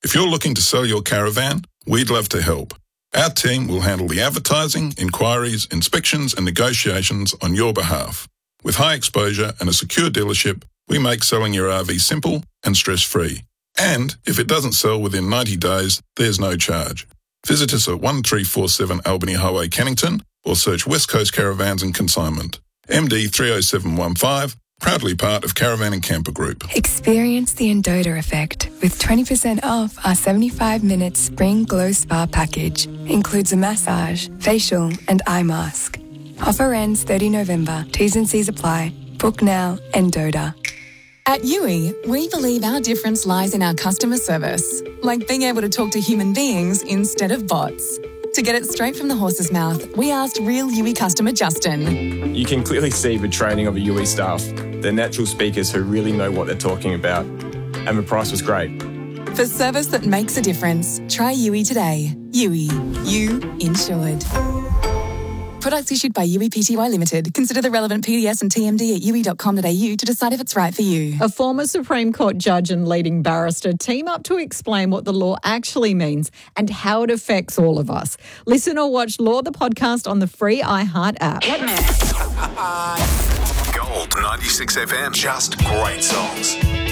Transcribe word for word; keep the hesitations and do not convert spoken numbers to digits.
If you're looking to sell your caravan, we'd love to help. Our team will handle the advertising, inquiries, inspections and negotiations on your behalf. With high exposure and a secure dealership, we make selling your R V simple and stress-free. And if it doesn't sell within ninety days, there's no charge. Visit us at one three four seven Albany Highway, Cannington, or search West Coast Caravans and Consignment. M D three oh seven one five, proudly part of Caravan and Camper Group. Experience the Endota effect with twenty percent off our seventy-five minute Spring Glow Spa package. Includes a massage, facial and eye mask. Offer ends thirtieth of November. T's and C's apply. Book now, Endota. At U I, we believe our difference lies in our customer service, like being able to talk to human beings instead of bots. To get it straight from the horse's mouth, we asked real U I customer Justin. You can clearly see the training of the U I staff. They're natural speakers who really know what they're talking about. And the price was great. For service that makes a difference, try U I today. U I. You insured. Products issued by U I Pty Limited. Consider the relevant P D S and T M D at u i dot com dot a u to decide if it's right for you. A former Supreme Court judge and leading barrister team up to explain what the law actually means and how it affects all of us. Listen or watch Law, the podcast on the free iHeart app. Gold ninety-six F M. Just great songs.